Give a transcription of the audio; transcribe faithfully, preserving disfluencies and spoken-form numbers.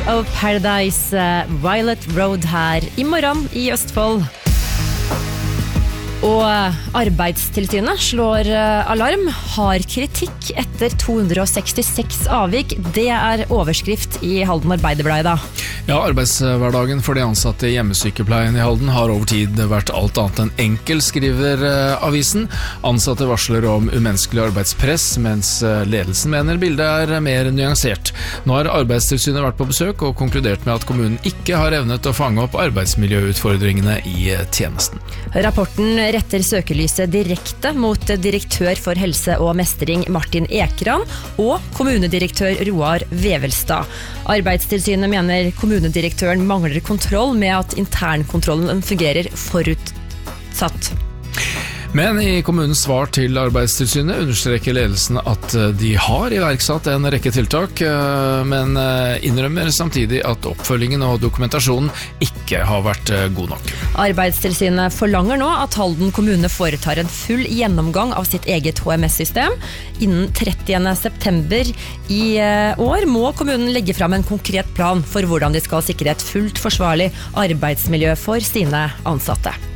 of Paradise, Violet Road her I morgen I Østfold. Og Arbeidstilsynet slår alarm, har kritikk etter to hundre sekstiseks avvik. Det er overskrift I Halden Arbeiderblad I dag. Ja, arbeidshverdagen for de ansatte I hjemmesykepleien I Halden har over tid vært alt annet enn enkel, skriver avisen. Ansatte varsler om umenneskelig arbeidspress, mens ledelsen mener bildet er mer nyansert. Nå har Arbeidstilsynet vært på besøk og konkludert med at kommunen ikke har evnet å fange opp arbeidsmiljøutfordringene I tjenesten. Rapporten retter søkelyset direkte mot direktør for helse og mestring Martin Ekran og kommunedirektør Roar Vevelstad. Arbeidstilsynet mener kommunedirektøren mangler kontroll med at internkontrollen fungerer forutsatt. Men I kommunens svar til Arbeidstilsynet understreker ledelsen at de har iverksatt en rekke tiltak, men innrømmer samtidig at oppfølgingen og dokumentasjonen ikke har vært god nok. Arbeidstilsynet forlanger nå at Halden kommune foretar en full gjennomgang av sitt eget H M S-system. Innen trettiende september I år må kommunen legge fram en konkret plan for hvordan de skal sikre et fullt forsvarlig arbeidsmiljø for sine ansatte.